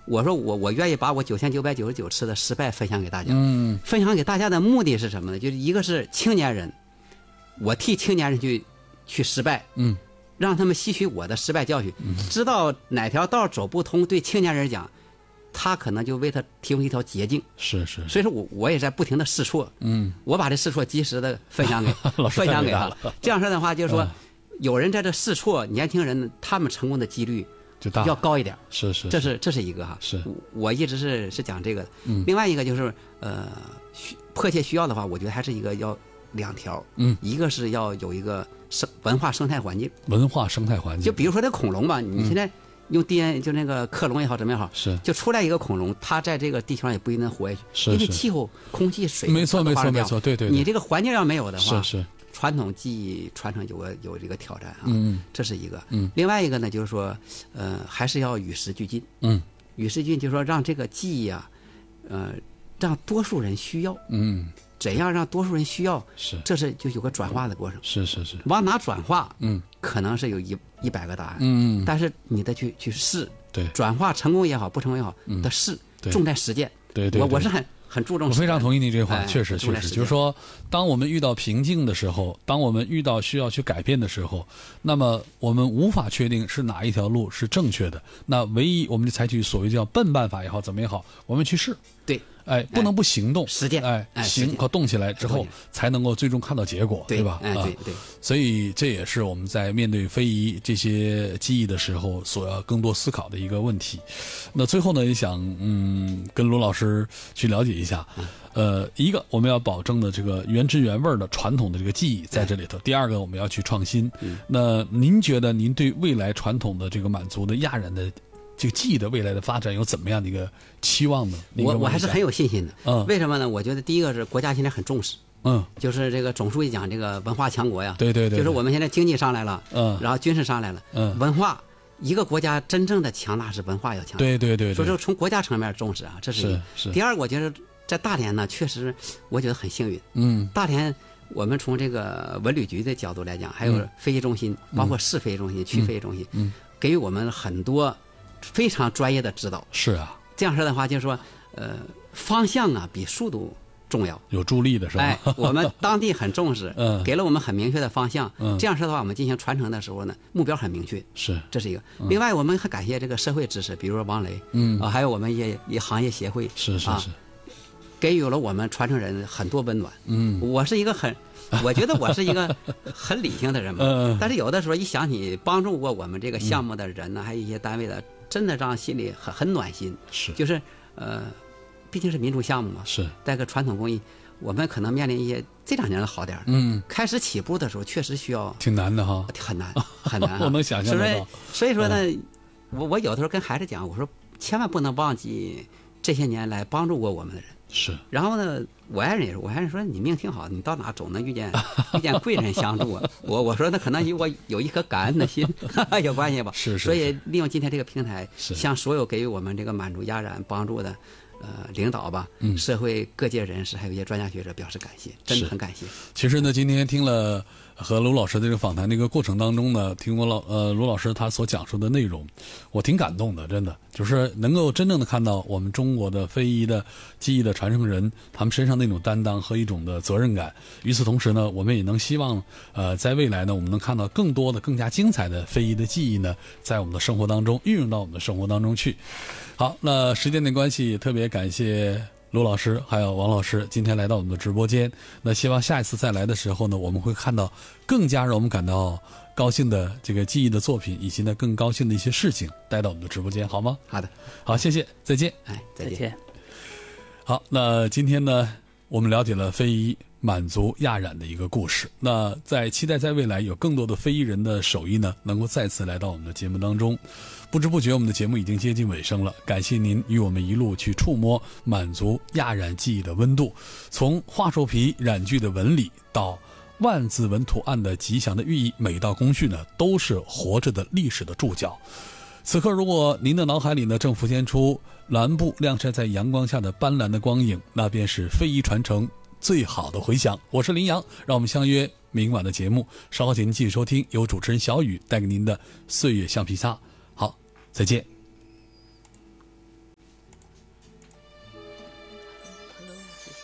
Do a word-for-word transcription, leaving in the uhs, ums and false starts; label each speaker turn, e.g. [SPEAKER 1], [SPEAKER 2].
[SPEAKER 1] 我说我我愿意把我九千九百九十九次的失败分享给大家。
[SPEAKER 2] 嗯，
[SPEAKER 1] 分享给大家的目的是什么呢？就是一个是青年人，我替青年人去去失败，
[SPEAKER 2] 嗯，
[SPEAKER 1] 让他们吸取我的失败教训，嗯、知道哪条道走不通，对青年人讲，他可能就为他提供一条捷径。
[SPEAKER 2] 是是，
[SPEAKER 1] 所以说我我也在不停的试错，
[SPEAKER 2] 嗯，
[SPEAKER 1] 我把这试错及时的分享给分享给他。这样说的话，就是说，嗯、有人在这试错，年轻人他们成功的几率
[SPEAKER 2] 就大
[SPEAKER 1] 要高一点。
[SPEAKER 2] 是是，
[SPEAKER 1] 这是这是一个哈。
[SPEAKER 2] 是，
[SPEAKER 1] 我一直是是讲这个。
[SPEAKER 2] 嗯，
[SPEAKER 1] 另外一个就是呃，迫切需要的话，我觉得还是一个要两条。
[SPEAKER 2] 嗯，
[SPEAKER 1] 一个是要有一个生文化生态环境。
[SPEAKER 2] 文化生态环境，
[SPEAKER 1] 就比如说这恐龙吧，你现在。嗯用 D N A 就那个克隆也好，怎么也好，
[SPEAKER 2] 是
[SPEAKER 1] 就出来一个恐龙，它在这个地球上也不一定能活下去，
[SPEAKER 2] 是
[SPEAKER 1] 因为气候、空气、水，
[SPEAKER 2] 没错没错没错，对对，
[SPEAKER 1] 你这个环境要没有的话，
[SPEAKER 2] 是是，
[SPEAKER 1] 传统技艺传承有个有这个挑战啊，
[SPEAKER 2] 嗯，
[SPEAKER 1] 这是一个，
[SPEAKER 2] 嗯，
[SPEAKER 1] 另外一个呢，就是说，呃，还是要与时俱进，
[SPEAKER 2] 嗯，
[SPEAKER 1] 与时俱进，就是说让这个技艺啊，呃，让多数人需要，
[SPEAKER 2] 嗯。
[SPEAKER 1] 怎样让多数人需要？
[SPEAKER 2] 是，
[SPEAKER 1] 这是就有个转化的过程。
[SPEAKER 2] 是是是，
[SPEAKER 1] 往哪转化？
[SPEAKER 2] 嗯，
[SPEAKER 1] 可能是有一一百个答案。
[SPEAKER 2] 嗯，
[SPEAKER 1] 但是你得去去试。
[SPEAKER 2] 对，
[SPEAKER 1] 转化成功也好，不成功也好，
[SPEAKER 2] 嗯，
[SPEAKER 1] 得试，
[SPEAKER 2] 对，
[SPEAKER 1] 重在实践。
[SPEAKER 2] 对对，
[SPEAKER 1] 我我是很很注重。
[SPEAKER 2] 我非常同意你这句话，
[SPEAKER 1] 哎、
[SPEAKER 2] 确实确实，就是说，当我们遇到瓶颈的时候，当我们遇到需要去改变的时候，那么我们无法确定是哪一条路是正确的，那唯一我们就采取所谓叫笨办法也好，怎么也好，我们去试。
[SPEAKER 1] 对。
[SPEAKER 2] 哎，不能不行动，
[SPEAKER 1] 实践，
[SPEAKER 2] 哎，行和动起来之后，才能够最终看到结果，
[SPEAKER 1] 对
[SPEAKER 2] 吧？
[SPEAKER 1] 哎，对对。
[SPEAKER 2] 所以这也是我们在面对非遗这些技艺的时候，所要更多思考的一个问题。那最后呢，也想嗯跟卢老师去了解一下，呃，一个我们要保证的这个原汁原味的传统的这个技艺在这里头；第二个，我们要去创新。那您觉得您对未来传统的这个满族的亚人的这个技艺的未来的发展有怎么样的一个期望呢？
[SPEAKER 1] 我我还是很有信心的。
[SPEAKER 2] 嗯，
[SPEAKER 1] 为什么呢？我觉得第一个是国家现在很重视。
[SPEAKER 2] 嗯，
[SPEAKER 1] 就是这个总书记讲这个文化强国呀。
[SPEAKER 2] 对对 对, 对。
[SPEAKER 1] 就是我们现在经济上来了，
[SPEAKER 2] 嗯，
[SPEAKER 1] 然后军事上来了，
[SPEAKER 2] 嗯，
[SPEAKER 1] 文化一个国家真正的强大是文化要强大。
[SPEAKER 2] 对对 对, 对。
[SPEAKER 1] 所以说从国家层面重视啊，这是一。
[SPEAKER 2] 是是。
[SPEAKER 1] 第二，我觉得在大连呢，确实我觉得很幸运。
[SPEAKER 2] 嗯，
[SPEAKER 1] 大连。我们从这个文旅局的角度来讲，还有非遗中心，
[SPEAKER 2] 嗯、
[SPEAKER 1] 包括市非遗中心、区非遗中心，
[SPEAKER 2] 嗯，
[SPEAKER 1] 给予我们很多非常专业的指导。
[SPEAKER 2] 是啊，
[SPEAKER 1] 这样说的话，就是说，呃，方向啊比速度重要，
[SPEAKER 2] 有助力的是吧？
[SPEAKER 1] 哎，我们当地很重视，
[SPEAKER 2] 嗯，
[SPEAKER 1] 给了我们很明确的方向。
[SPEAKER 2] 嗯，
[SPEAKER 1] 这样说的话，我们进行传承的时候呢，目标很明确。
[SPEAKER 2] 是，
[SPEAKER 1] 这是一个。
[SPEAKER 2] 嗯、
[SPEAKER 1] 另外，我们还感谢这个社会支持，比如说王雷，
[SPEAKER 2] 嗯
[SPEAKER 1] 啊，还有我们也也行业协会，
[SPEAKER 2] 是是是。啊，
[SPEAKER 1] 给予了我们传承人很多温暖。
[SPEAKER 2] 嗯，
[SPEAKER 1] 我是一个很，我觉得我是一个很理性的人嘛。
[SPEAKER 2] 嗯，
[SPEAKER 1] 但是有的时候一想起帮助过我们这个项目的人呢，嗯、还有一些单位的，真的让心里很很暖心。
[SPEAKER 2] 是，
[SPEAKER 1] 就是呃，毕竟是民族项目嘛。
[SPEAKER 2] 是，
[SPEAKER 1] 带个传统工艺，我们可能面临一些这两年的好点
[SPEAKER 2] 嗯，
[SPEAKER 1] 开始起步的时候确实需要
[SPEAKER 2] 挺难的哈，
[SPEAKER 1] 很难很难。
[SPEAKER 2] 我能想象得到。
[SPEAKER 1] 所以说呢，
[SPEAKER 2] 嗯、
[SPEAKER 1] 我我有的时候跟孩子讲，我说千万不能忘记这些年来帮助过我们的人。
[SPEAKER 2] 是，
[SPEAKER 1] 然后呢，我爱人也是，我爱人说你命挺好，你到哪总能遇见遇见贵人相助啊。我我说那可能与我有一颗感恩的心有关系吧。
[SPEAKER 2] 是 是, 是。
[SPEAKER 1] 所以利用今天这个平台，
[SPEAKER 2] 是
[SPEAKER 1] 向所有给予我们这个满族亚染帮助的呃领导吧，
[SPEAKER 2] 嗯，
[SPEAKER 1] 社会各界人士还有一些专家学者表示感谢，真的很感谢。
[SPEAKER 2] 其实呢，今天听了和卢老师的这个访谈这个过程当中呢，听过老呃卢老师他所讲述的内容，我挺感动的，真的就是能够真正的看到我们中国的非遗的技艺的传承人他们身上那种担当和一种的责任感。与此同时呢，我们也能希望呃在未来呢，我们能看到更多的更加精彩的非遗的技艺呢，在我们的生活当中运用到我们的生活当中去。好，那时间的关系，特别感谢卢老师还有王老师今天来到我们的直播间。那希望下一次再来的时候呢，我们会看到更加让我们感到高兴的这个技艺的作品，以及呢更高兴的一些事情带到我们的直播间，好吗？
[SPEAKER 1] 好的，
[SPEAKER 2] 好，谢谢，再见。
[SPEAKER 1] 哎，再见。
[SPEAKER 3] 再见。
[SPEAKER 2] 好，那今天呢，我们了解了非遗满族亚染的一个故事。那在期待在未来有更多的非遗人的手艺呢，能够再次来到我们的节目当中。不知不觉我们的节目已经接近尾声了，感谢您与我们一路去触摸满族亚染技艺的温度，从画兽皮染具的纹理到万字纹图案的吉祥的寓意，每道工序呢都是活着的历史的注脚。此刻如果您的脑海里呢正浮现出蓝布晾晒在阳光下的斑斓的光影，那便是非遗传承最好的回响。我是林阳，让我们相约明晚的节目，稍后请您继续收听由主持人小雨带给您的岁月橡皮擦。好，再见。